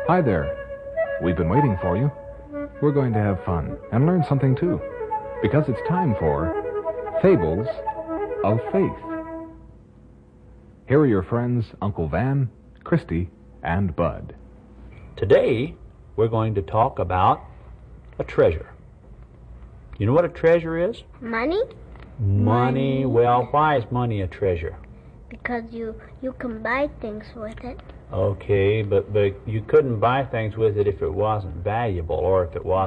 Hi there. We've been waiting for you. We're going to have fun and learn something too, because it's time for Fables of Faith. Here are your friends, Uncle Van, Christy, and Bud. Today, we're going to talk about a treasure. You know what a treasure is? Money? Money. Well, why is money a treasure? Because you can buy things with it. Okay, but you couldn't buy things with it if it wasn't valuable or if it wasn't